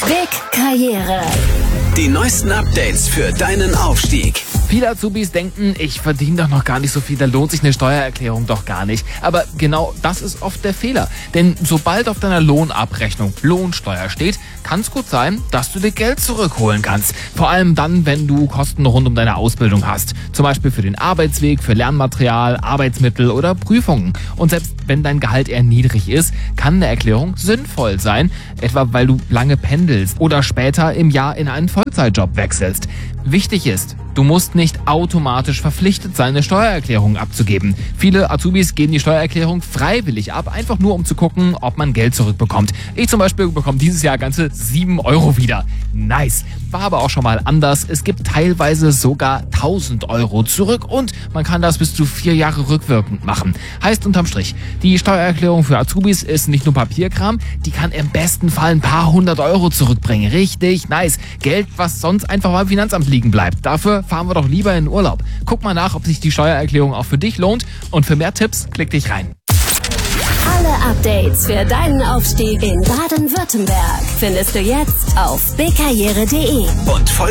Big Karriere. Die neuesten Updates für deinen Aufstieg. Viele Azubis denken, ich verdiene doch noch gar nicht so viel, da lohnt sich eine Steuererklärung doch gar nicht. Aber genau das ist oft der Fehler. Denn sobald auf deiner Lohnabrechnung Lohnsteuer steht, kann es gut sein, dass du dir Geld zurückholen kannst. Vor allem dann, wenn du Kosten rund um deine Ausbildung hast. Zum Beispiel für den Arbeitsweg, für Lernmaterial, Arbeitsmittel oder Prüfungen. Und selbst wenn dein Gehalt eher niedrig ist, kann eine Erklärung sinnvoll sein. Etwa weil du lange pendelst oder später im Jahr in einen Vollzeitjob wechselst. Wichtig ist, du musst nicht automatisch verpflichtet sein, eine Steuererklärung abzugeben. Viele Azubis geben die Steuererklärung freiwillig ab, einfach nur um zu gucken, ob man Geld zurückbekommt. Ich zum Beispiel bekomme dieses Jahr ganze 7 Euro wieder. Nice. War aber auch schon mal anders. Es gibt teilweise sogar 1000 Euro zurück und man kann das bis zu 4 Jahre rückwirkend machen. Heißt unterm Strich, die Steuererklärung für Azubis ist nicht nur Papierkram, die kann im besten Fall ein paar 100 Euro zurückbringen. Richtig nice. Geld, was sonst einfach beim Finanzamt liegen bleibt. Dafür fahren wir doch lieber in den Urlaub. Guck mal nach, ob sich die Steuererklärung auch für dich lohnt. Und für mehr Tipps, klick dich rein. Alle Updates für deinen Aufstieg in Baden-Württemberg findest du jetzt auf bigkarriere.de. Und folge